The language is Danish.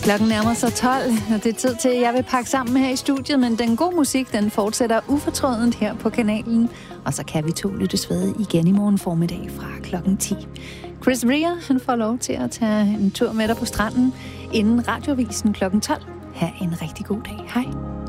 Klokken nærmer sig 12, og det er tid til, at jeg vil pakke sammen her i studiet, men den gode musik, den fortsætter ufortrødent her på kanalen, og så kan vi to lyttes ved igen i morgen formiddag fra klokken 10. Chris Rea, han får lov til at tage en tur med dig på stranden inden radiovisen klokken 12. Ha' en rigtig god dag. Hej.